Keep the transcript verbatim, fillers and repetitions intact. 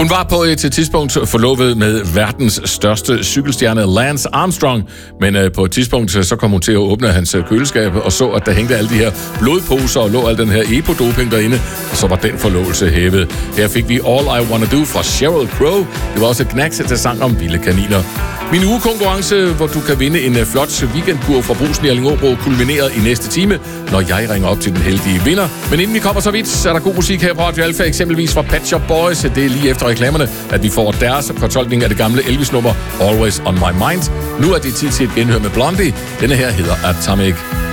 Hun var på et tidspunkt forlovet med verdens største cykelstjerne Lance Armstrong, men øh, på et tidspunkt så kom hun til at åbne hans køleskab og så, at der hængte alle de her blodposer og lå al den her epodoping derinde, og så var den forlovelse hævet. Her fik vi All I Wanna Do fra Sheryl Crow. Det var også et knacks til sang om vilde kaniner. Min ugekonkurrence, hvor du kan vinde en flot weekendkur fra Brugsen i Allingåbro, kulmineret i næste time, når jeg ringer op til den heldige vinder. Men inden vi kommer så vidt, så er der god musik her på Radio Alfa, eksempelvis fra Pet Shop Boys. Det er lige efter reklamerne, at vi får deres fortolkning af det gamle Elvis-nummer Always On My Mind. Nu er det tid til et genhør med Blondie. Denne her hedder Atomic